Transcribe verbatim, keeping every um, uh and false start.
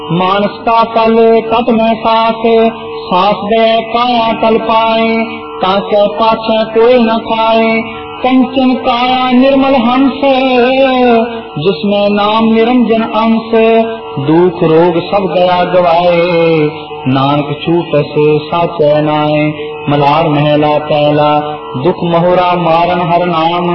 मानस का तल तत में सास, सास दे काया तल पाए, ताके पाछे कोई न खाए। कंचन काया निर्मल हंस, जिसमें नाम निरंजन अंश। दुख रोग सब गया गवाए, नानक छूटस साचे नाए। मलार महला पहला, दुख मोहरा मारन हर नाम।